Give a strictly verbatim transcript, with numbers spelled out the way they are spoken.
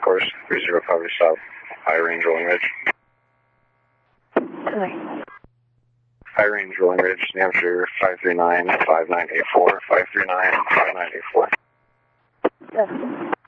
course, three zero cover south, high range rolling ridge. Okay. High range rolling ridge, New Hampshire five three nine five nine eight four, five three nine five nine eight four. Yeah.